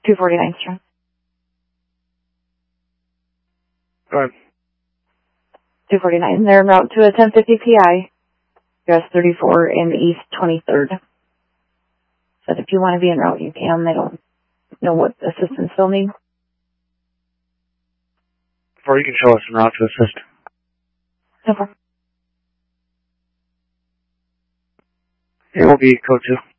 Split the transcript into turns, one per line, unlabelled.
249 Strong.
Go ahead.
249. They're en route to a 1050 PI. US 34 in East 23rd. Said if you want to be en route, you can. They don't know what assistance they'll need.
Or you can show us en route to assist.
No problem.
It will be code 2.